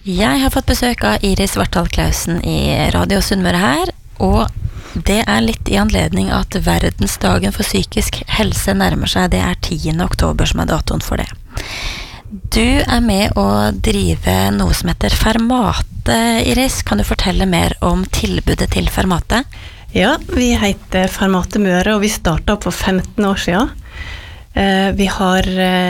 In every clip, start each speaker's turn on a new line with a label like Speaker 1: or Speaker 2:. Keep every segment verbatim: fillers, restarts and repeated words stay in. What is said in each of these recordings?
Speaker 1: Jeg har fått besøk av Iris Vartdal Clausen i Radio Sunnmøre her, og det er litt i anledning at verdensdagen for psykisk helse nærmer seg. Det er tiende oktober som er datoen for det. Du er med å drive noe som heter Fermate, Iris. Kan du fortelle mer om tilbudet til Fermate?
Speaker 2: Ja, vi heter Fermate Møre, og vi startet for femten år siden. Vi har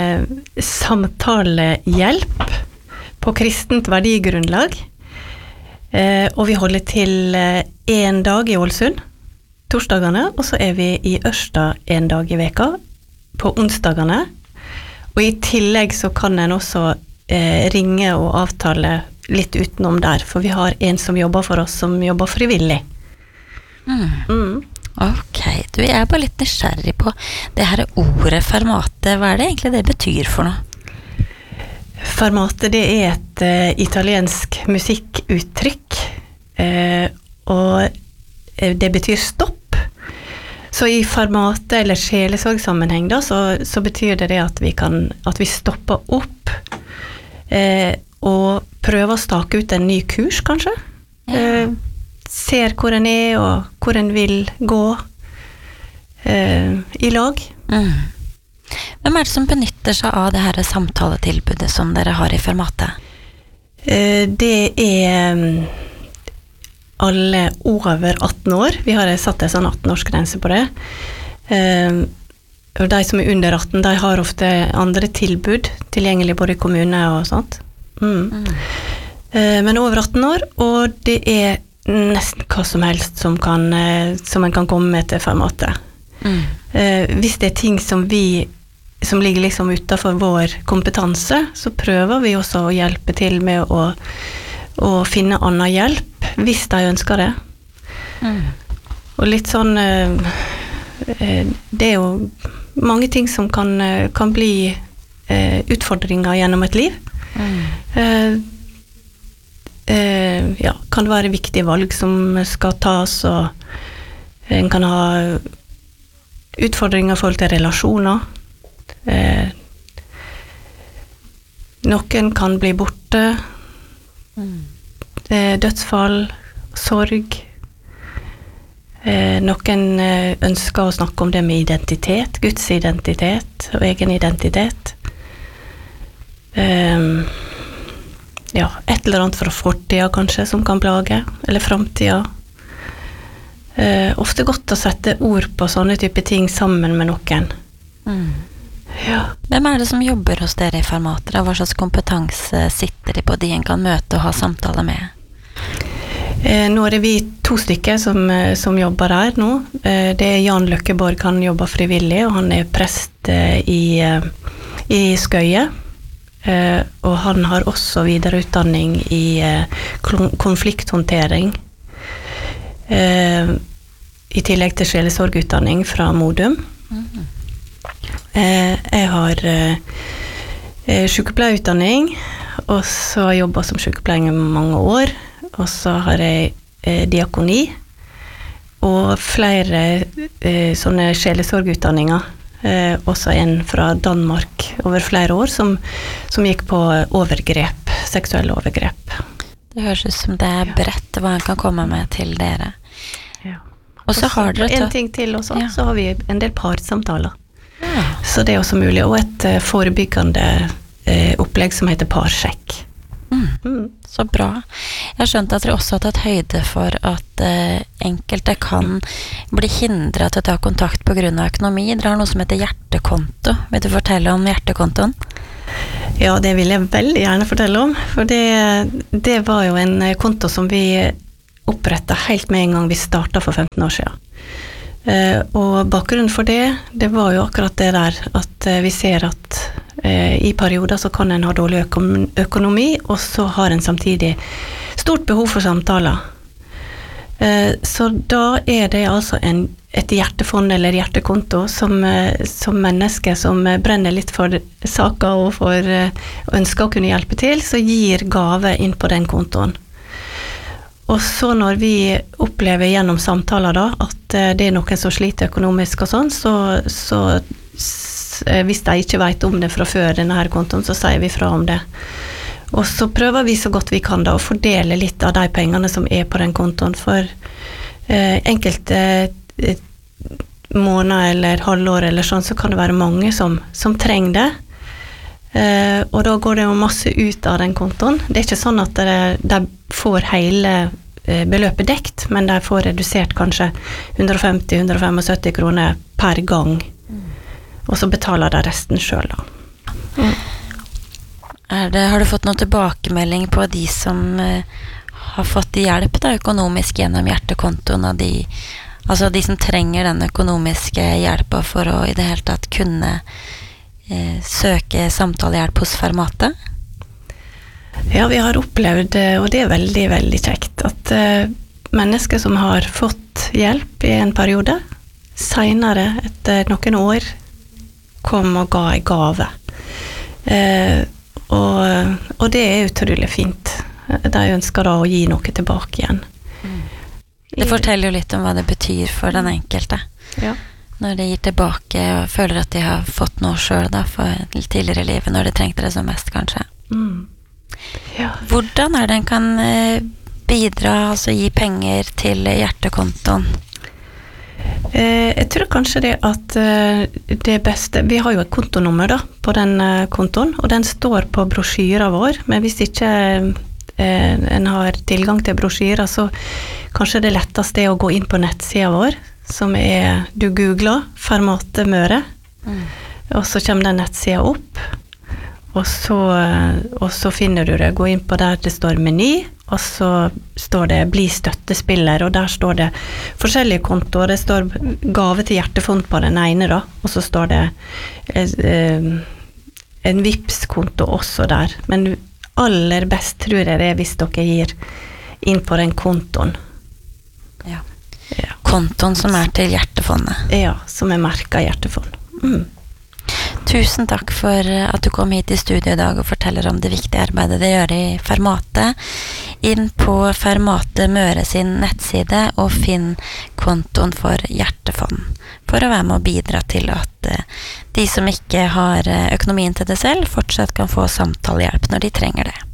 Speaker 2: samtalehjelp på kristent verdigrunnlag, og vi holder til en dag i Ålesund, torsdagene, og så er vi i Ørsta en dag i veka, på onsdagene, og i tillegg så kan en også eh, ringe og avtale litt utenom der, for vi har en som jobber for oss, som jobber frivillig.
Speaker 1: Mm.
Speaker 2: Mm.
Speaker 1: Ok, du er bare litt nysgjerrig på det her ordet Fermate. Hva er det egentlig det betyr for noe?
Speaker 2: Fermate, det er et uh, italiensk musikkuttrykk, uh, og det betyr stopp. Så i fermate eller sjelesorgsammenheng da, så, så betyr det det at vi kan, at vi stopper opp uh, og prøver å stake ut en ny kurs, kanskje. Ja. Uh, ser hvor en er, og hvor en vil gå uh, i lag.
Speaker 1: Mm. Hvem er det som benytter seg av det her samtaletilbudet som dere har i Fermate?
Speaker 2: Det er alle over atten år. Vi har satt en sånn atten-årsgrense på det. Og de som er under atten, de har ofte andre tilbud tilgjengelig både i kommune og sånt. Mm. Mm. Men over atten år, og det er nesten hva som helst som, kan, som en kan komme med til Fermate. Mm. Hvis det er ting som vi som ligger liksom utenfor vår kompetanse, så prøver vi også å hjelpe til med å, å finne annen hjelp, hvis de ønsker det. Mm. Og litt sånn, det er jo mange ting som kan, kan bli utfordringer gjennom et liv. Mm. Ja, kan det være viktige valg som skal tas, og en kan ha utfordringer i forhold til relasjoner. Eh, noen kan bli borte, mm. eh, dødsfall, sorg. Eh, noen eh, ønsker å snakke om det med identitet, Guds identitet og egen identitet. Eh, ja, et eller annet fra fortida kanskje som kan plage, eller framtida. Eh, ofte godt å sette ord på sånne type ting sammen med noen. Mm. Ja.
Speaker 1: Hvem er det som jobber hos dere i Fermate? Hva slags kompetanse sitter de på de en kan møte og ha samtale med?
Speaker 2: Eh, nå er det vi to stykker som, som jobber her nå. Eh, det er Jan Løkkeborg, han jobber frivillig, og han er prest eh, i, i Skøye. Eh, og han har også videreutdanning i eh, konflikthåndtering. Eh, I tillegg til sjelesorgutdanning fra Modum. Mm. Jeg har eh, sykepleierutdanning, og så har jeg jobbet som sykepleier i mange år, og så har jeg eh, diakoni, og flere eh, sånne sjelesorgutdanninger, eh, også en fra Danmark over flere år, som, som gikk på overgrep, seksuelle overgrep.
Speaker 1: Det høres ut som det er bredt hva en kan komme med til dere.
Speaker 2: Ja.
Speaker 1: Og så har dere
Speaker 2: en ting til også, ja. Så har vi en del parsamtaler.
Speaker 1: Ja.
Speaker 2: Så det er også mulig, og et uh, forebyggende uh, opplegg som heter parsjekk.
Speaker 1: Mm. Mm. Så bra. Jeg har skjønt at dere også har tatt høyde for at uh, enkelte kan bli hindret til å ta kontakt på grunn av økonomi. Dere har noe som heter hjertekonto. Vil du fortelle om hjertekontoen?
Speaker 2: Ja, det vil jeg veldig gjerne fortelle om, for det, det var jo en konto som vi opprettet helt med en gang vi startet for femten år siden. Uh, og bakgrunnen for det, det var jo akkurat det der at uh, vi ser at uh, i perioder så kan en ha dårlig økom- økonomi, og så har en samtidig stort behov for samtaler. Uh, så da er det altså en, et hjertefond eller hjertekonto som, uh, som mennesker som uh, brenner litt for saker og for uh, ønsker å kunne hjelpe til, så gir gave inn på den kontoen. Og så når vi opplever gjennom samtaler da, at det er noen som sliter økonomisk og sånn, så, så hvis de ikke vet om det fra før denne her kontoen, så sier vi fra om det. Og så prøver vi så godt vi kan da å fordele litt av de pengene som er på den kontoen, for eh, enkelte eh, måneder eller halvår eller sånn, så kan det være mange som, som trenger det. Eh, og da går det jo masse ut av den kontoen. Det er ikke sånn at de får hele beløpet dekt, men de får redusert kanskje hundre og femti til hundre og syttifem kroner per gang, og så betaler de resten selv da. Mm.
Speaker 1: Er det, har du fått noen tilbakemelding på de som uh, har fått hjelp da, økonomisk gjennom hjertekontoen, av de, altså de som trenger den økonomiske hjelpa for å i det hele tatt kunne uh, søke samtalehjelp hos Fermate?
Speaker 2: Ja, vi har opplevd, og det er veldig, veldig kjekt, at uh, mennesker som har fått hjelp i en periode, senere, etter noen år, kom og ga en gave. Uh, og, og det er utrolig fint. De ønsker da å gi noe tilbake igjen.
Speaker 1: Mm. Det forteller jo litt om hva det betyr for den enkelte.
Speaker 2: Ja.
Speaker 1: Når de gir tilbake og føler at de har fått noe selv da, for tidligere i livet, når de trengte det som mest, kanskje.
Speaker 2: Mm. Ja.
Speaker 1: Hvordan er det en kan bidra, altså gi penger til hjertekontoen?
Speaker 2: Eh, jeg tror kanskje det at eh, det beste, vi har jo et kontonummer da, på den eh, kontoen, og den står på brosjyra vår, men hvis ikke eh, en har tilgang til brosjyra, så kanskje det letteste er å gå inn på nettsida vår, som er, du googler Fermate Møre, mm. og så kommer den nettsida opp, Og så, og så finner du det, gå inn på der det står meny, og så står det bli støttespiller, og der står det forskjellige kontoer, det står gave til hjertefond på den ene da, og så står det eh, en Vipps-konto også der, men aller best tror jeg det er hvis dere gir inn på den kontoen.
Speaker 1: Ja. Ja. Kontoen som er til hjertefondet.
Speaker 2: Ja, som er merket hjertefond. Mm.
Speaker 1: Tusen takk for at du kom hit i studio i dag og forteller om det viktige arbeidet det gjør i Fermate. Inn på Fermate Møre sin nettside og finn kontoen for hjertefond, for å være med å bidra til at de som ikke har økonomien til det selv, fortsatt kan få samtalehjelp når de trenger det.